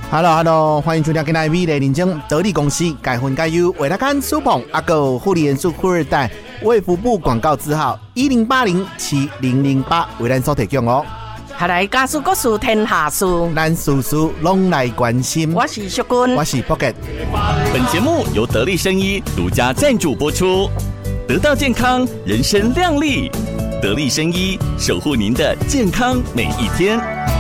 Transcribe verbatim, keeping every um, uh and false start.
Hello Hello， 欢迎收听今天的美丽人生得力公司改分改优为大家苏捧阿狗护理元素富二代卫福部广告字号一零八零七零零八为咱所提供哦。 下来家事国事天下事， 咱事事拢来关心。 我是淑君， 我是 Pocket。 本节目由得力生医独家赞助播出，得到健康，人生亮丽。得力生医守护您的健康每一天。